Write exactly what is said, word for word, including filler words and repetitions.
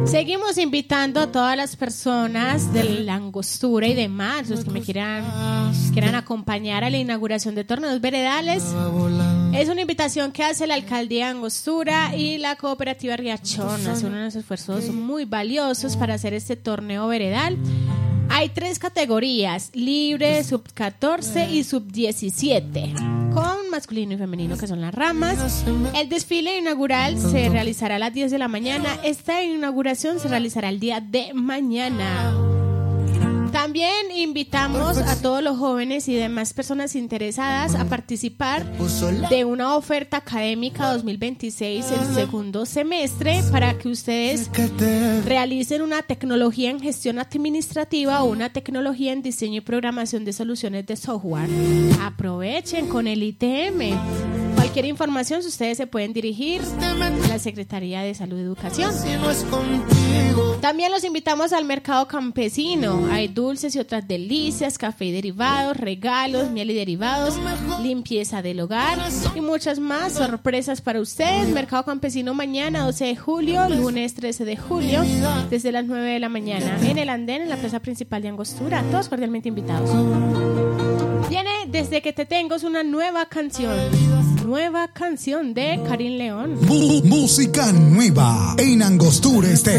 Seguimos invitando a todas las personas de la Angostura y demás, los que me quieran, quieran acompañar a la inauguración de Torneos Veredales. Es una invitación que hace la Alcaldía de Angostura y la Cooperativa Riachón. Hacen unos esfuerzos muy valiosos para hacer este torneo veredal. Hay tres categorías: libre, sub catorce y sub diecisiete, con masculino y femenino, que son las ramas. El desfile inaugural se realizará a las diez de la mañana. Esta inauguración se realizará el día de mañana. También invitamos a todos los jóvenes y demás personas interesadas a participar de una oferta académica dos mil veintiséis, el segundo semestre, para que ustedes realicen una tecnología en gestión administrativa o una tecnología en diseño y programación de soluciones de software. Aprovechen con el I T M. Cualquier información, ustedes se pueden dirigir a la Secretaría de Salud y Educación. También los invitamos al mercado campesino. Hay dulces y otras delicias, café y derivados, regalos, miel y derivados, limpieza del hogar y muchas más sorpresas para ustedes. Mercado campesino mañana doce de julio, lunes trece de julio, desde las nueve de la mañana, en el andén, en la plaza principal de Angostura. Todos cordialmente invitados. Viene Desde que te tengo, es una nueva canción. Nueva canción de Karim León. Música nueva en Angostura Estéreo.